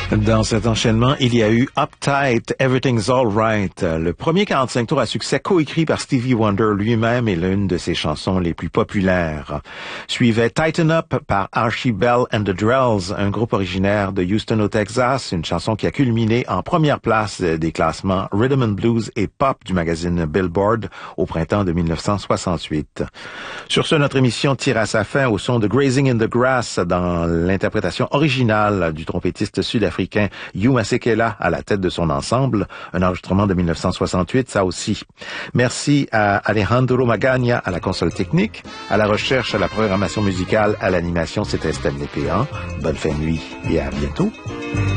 Dans cet enchaînement, il y a eu Uptight, Everything's Alright, le premier 45 tours à succès coécrit par Stevie Wonder lui-même et l'une de ses chansons les plus populaires. Suivait Tighten Up par Archie Bell and the Drells, un groupe originaire de Houston au Texas, une chanson qui a culminé en première place des classements Rhythm and Blues et Pop du magazine Billboard au printemps de 1968. Sur ce, notre émission tire à sa fin au son de Grazing in the Grass dans l'interprétation originale du trompettiste sud-africain Hugh Masekela à la tête de son ensemble, un enregistrement de 1968, ça aussi. Merci à Alejandro Magagna à la console technique, à la recherche, à la programmation musicale, à l'animation, c'était Stanley Péan. Bonne fin de nuit et à bientôt.